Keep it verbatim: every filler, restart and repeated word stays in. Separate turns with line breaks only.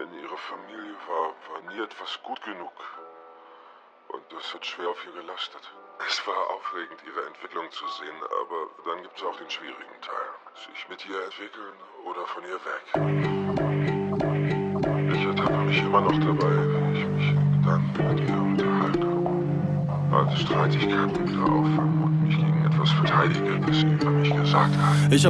denn ihre Familie war, war nie etwas gut genug. Und das hat schwer auf ihr gelastet. Es war aufregend, ihre Entwicklung zu sehen, aber dann gibt es auch den schwierigen Teil. Sich mit ihr entwickeln oder von ihr weg. Ich ertappe mich immer noch dabei, wie ich mich in Gedanken mit ihr unterhalte. Alte Streitigkeiten wieder auffangen und mich gegen etwas verteidige, das sie über mich gesagt hat.
Ich hab